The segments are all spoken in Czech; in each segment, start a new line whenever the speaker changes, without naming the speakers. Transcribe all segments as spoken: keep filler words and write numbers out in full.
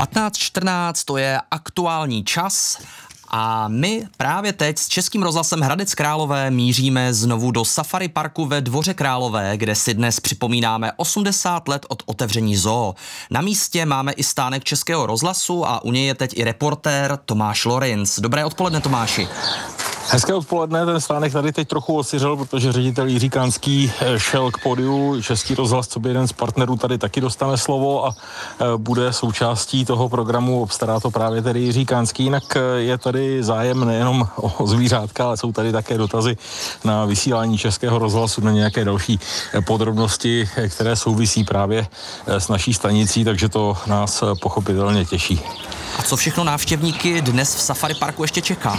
patnáct čtrnáct to je aktuální čas a my právě teď s Českým rozhlasem Hradec Králové míříme znovu do Safari parku ve Dvoře Králové, kde si dnes připomínáme osmdesát let od otevření zoo. Na místě máme i stánek Českého rozhlasu a u něj je teď i reportér Tomáš Lorinc. Dobré odpoledne, Tomáši.
Hezké odpoledne, ten stánek tady teď trochu osiřel, protože ředitel Jiří Kánský šel k pódiu. Český rozhlas, co by jeden z partnerů, tady taky dostane slovo a bude součástí toho programu, obstará to právě tedy Jiří Kánský. Jinak je tady zájem nejenom o zvířátka, ale jsou tady také dotazy na vysílání Českého rozhlasu, na nějaké další podrobnosti, které souvisí právě s naší stanicí, takže to nás pochopitelně těší.
A co všechno návštěvníky dnes v Safari parku ještě čeká?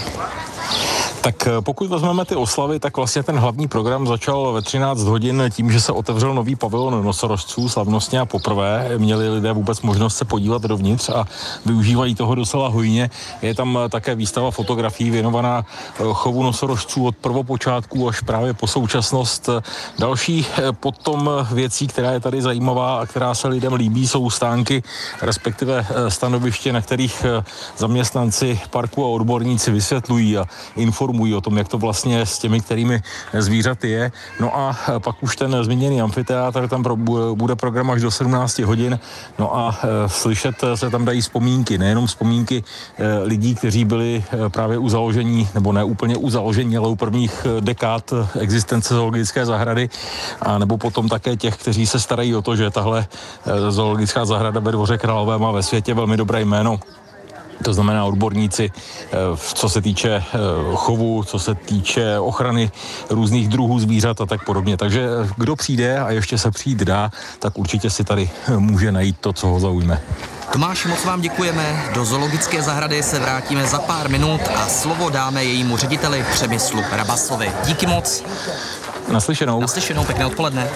Tak pokud vezmeme ty oslavy, tak vlastně ten hlavní program začal ve třináct hodin tím, že se otevřel nový pavilon nosorožců slavnostně a poprvé. Měli lidé vůbec možnost se podívat dovnitř a využívají toho docela hojně. Je tam také výstava fotografií věnovaná chovu nosorožců od prvopočátku až právě po současnost. Další potom věcí, která je tady zajímavá a která se lidem líbí, jsou stánky, respektive stanoviště, na kterých zaměstnanci parku a odborníci vysvětlují a informují o tom, jak to vlastně s těmi, kterými zvířaty je. No a pak už ten zmíněný amfiteátr, tam pro, bude program až do sedmnáct hodin. No a e, slyšet se tam dají vzpomínky, nejenom vzpomínky e, lidí, kteří byli e, právě u založení, nebo ne úplně u založení, ale u prvních dekád existence zoologické zahrady, a nebo potom také těch, kteří se starají o to, že tahle e, zoologická zahrada ve Dvoře Králové má ve světě velmi dobré jméno. To znamená odborníci, co se týče chovu, co se týče ochrany různých druhů zvířat a tak podobně. Takže kdo přijde a ještě se přijít dá, tak určitě si tady může najít to, co ho zaujme.
Tomáši, moc vám děkujeme. Do zoologické zahrady se vrátíme za pár minut a slovo dáme jejímu řediteli Přemyslu Rabasovi. Díky moc.
Naslyšenou.
Naslyšenou, pěkné odpoledne.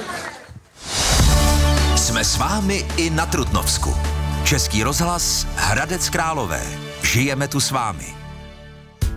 Jsme s vámi i na Trutnovsku. Český rozhlas Hradec Králové. Žijeme tu s vámi.